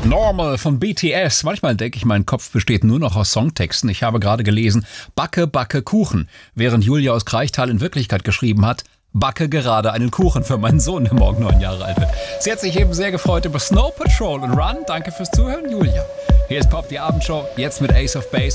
Normal von BTS. Manchmal denke ich, mein Kopf besteht nur noch aus Songtexten. Ich habe gerade gelesen, Backe, backe Kuchen. Während Julia aus Kreichtal in Wirklichkeit geschrieben hat, backe gerade einen Kuchen für meinen Sohn, der morgen 9 Jahre alt wird. Sie hat sich eben sehr gefreut über Snow Patrol und Run. Danke fürs Zuhören, Julia. Hier ist Pop, die Abendshow, jetzt mit Ace of Base.